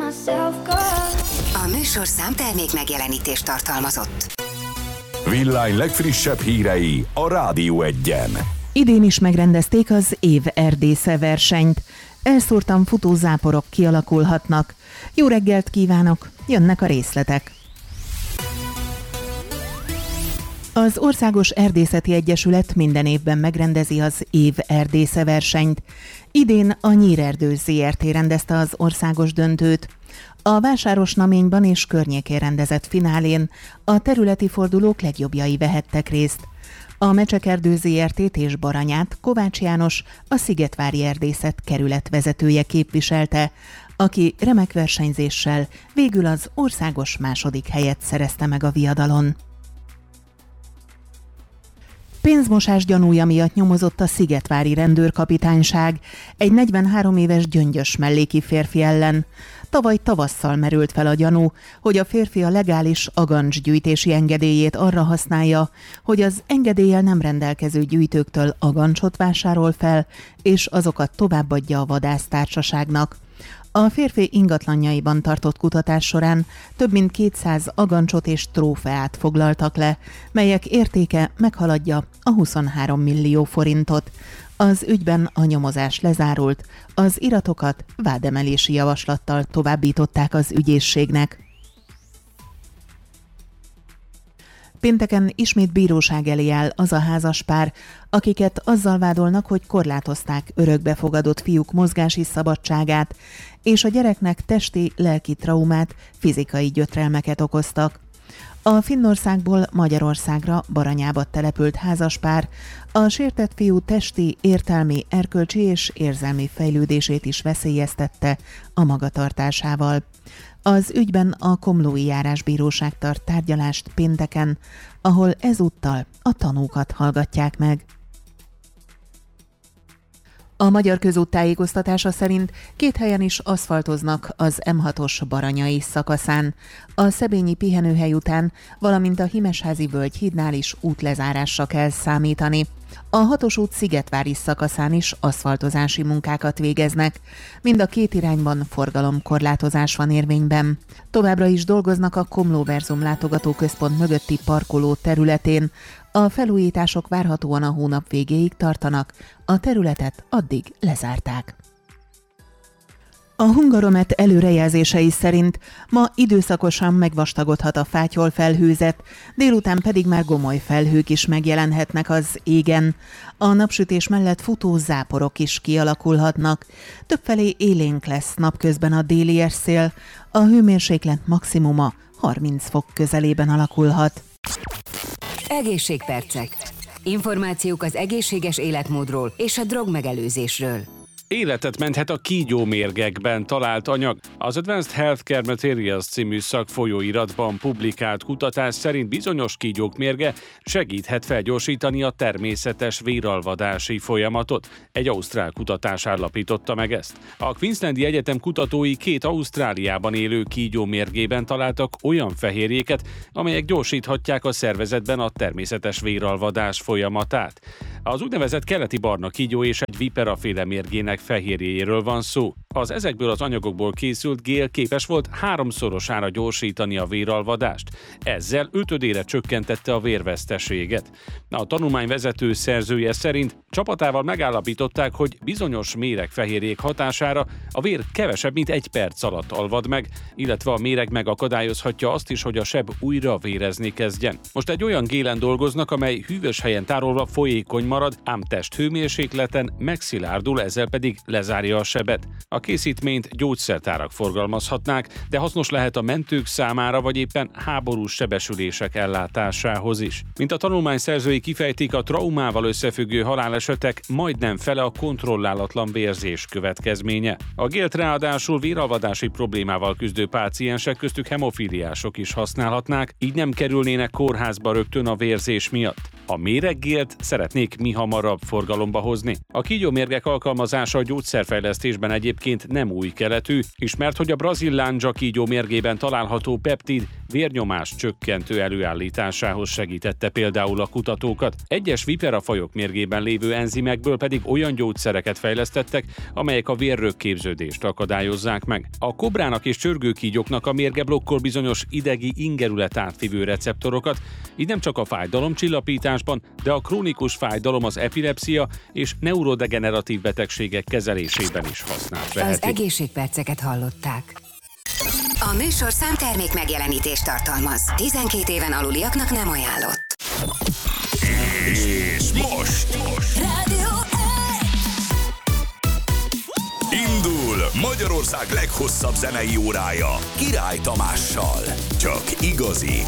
A műsorszám termék megjelenítést tartalmazott. Villány legfrissebb hírei a Rádió Egyen. Idén is megrendezték az év erdésze versenyt. Elszórtan futó záporok kialakulhatnak. Jó reggelt kívánok, jönnek a részletek. Az Országos Erdészeti Egyesület minden évben megrendezi az év erdésze versenyt. Idén a Nyírerdő Zrt. Rendezte az országos döntőt. A Vásárosnaményban és környékén rendezett finálén a területi fordulók legjobbjai vehettek részt. A Mecsekerdő Zrt.-t és Baranyát Kovács János, a Szigetvári Erdészet kerületvezetője képviselte, aki remek versenyzéssel végül az országos második helyet szerezte meg a viadalon. Pénzmosás gyanúja miatt nyomozott a szigetvári rendőrkapitányság egy 43 éves Gyöngyös melléki férfi ellen. Tavaly tavasszal merült fel a gyanú, hogy a férfi a legális agancsgyűjtési engedélyét arra használja, hogy az engedéllyel nem rendelkező gyűjtőktől agancsot vásárol fel, és azokat továbbadja a vadásztársaságnak. A férfi ingatlanjaiban tartott kutatás során több mint 200 agancsot és trófeát foglaltak le, melyek értéke meghaladja a 23 millió forintot. Az ügyben a nyomozás lezárult, az iratokat vádemelési javaslattal továbbították az ügyészségnek. Pénteken ismét bíróság elé áll az a házaspár, akiket azzal vádolnak, hogy korlátozták örökbefogadott fiúk mozgási szabadságát, és a gyereknek testi, lelki traumát, fizikai gyötrelmeket okoztak. A Finnországból Magyarországra, Baranyába települt házaspár a sértett fiú testi, értelmi, erkölcsi és érzelmi fejlődését is veszélyeztette a magatartásával. Az ügyben a Komlói Járásbíróság tart tárgyalást pénteken, ahol ezúttal a tanúkat hallgatják meg. A Magyar Közút tájékoztatása szerint 2 helyen is aszfaltoznak az M6-os baranyai szakaszán. A Szebényi pihenőhely után, valamint a Himesházi völgy hídnál is útlezárásra kell számítani. A 6-os út Szigetvári szakaszán is aszfaltozási munkákat végeznek. Mind a 2 irányban forgalomkorlátozás van érvényben. Továbbra is dolgoznak a Komlóverzum látogatóközpont mögötti parkoló területén. A felújítások várhatóan a hónap végéig tartanak, a területet addig lezárták. A Hungaromet előrejelzései szerint ma időszakosan megvastagodhat a fátyol felhőzet, délután pedig már gomoly felhők is megjelenhetnek az égen. A napsütés mellett futó záporok is kialakulhatnak. Többfelé élénk lesz napközben a déli szél, a hőmérséklet maximuma 30 fok közelében alakulhat. Egészségpercek. Információk az egészséges életmódról és a drogmegelőzésről. Életet menthet a kígyómérgekben talált anyag. Az Advanced Healthcare Materials című szakfolyóiratban publikált kutatás szerint bizonyos kígyók mérge segíthet felgyorsítani a természetes véralvadási folyamatot. Egy ausztrál kutatás állapította meg ezt. A Queenslandi Egyetem kutatói 2 Ausztráliában élő kígyó mérgében találtak olyan fehérjéket, amelyek gyorsíthatják a szervezetben a természetes véralvadás folyamatát. Az úgynevezett keleti barna kígyó és egy viperaféle mérgének fehérjéjéről van szó. Az ezekből az anyagokból készült gél képes volt 3-szorosára gyorsítani a véralvadást. Ezzel 5-ödére csökkentette a vérveszteséget. A tanulmány vezető szerzője szerint csapatával megállapították, hogy bizonyos méregfehérjék hatására a vér kevesebb, mint 1 perc alatt alvad meg, illetve a méreg megakadályozhatja azt is, hogy a seb újra vérezni kezdjen. Most egy olyan gélen dolgoznak, amely hűvös helyen tárolva folyékony marad, ám testhőmérsékleten megszilárdul, ezzel pedig lezárja a sebet. A készítményt gyógyszertárak forgalmazhatnák, de hasznos lehet a mentők számára, vagy éppen háborús sebesülések ellátásához is. Mint a tanulmány szerzői kifejtik, a traumával összefüggő halálesetek majdnem fele a kontrollálatlan vérzés következménye. A gélt ráadásul véralvadási problémával küzdő páciensek, köztük hemofíliások is használhatnák, így nem kerülnének kórházba rögtön a vérzés miatt. A méreggélt szeretnék mihamarabb forgalomba hozni. A kígyómérgek alkalmazása a gyógyszerfejlesztésben egyébként nem új keletű, ismert, hogy a brazil lándzsa kígyó mérgében található peptid vérnyomás csökkentő előállításához segítette például a kutatókat. Egyes viperafajok mérgében lévő enzimekből pedig olyan gyógyszereket fejlesztettek, amelyek a vérrögképződést akadályozzák meg. A kobrának és csörgőkígyóknak a mérge blokkol bizonyos idegi ingerület átvivő receptorokat, így nem csak a fájdalomcsillapításban, de a krónikus fájdalom, az epilepszia és neurodegeneratív betegségek kezelésében is használt Az vehetik. egészségperceket hallották. A műsor számtermék megjelenítést tartalmaz. 12 éven aluliaknak nem ajánlott. És most Rádió indul Magyarország leghosszabb zenei órája Király Tamással. Csak igazi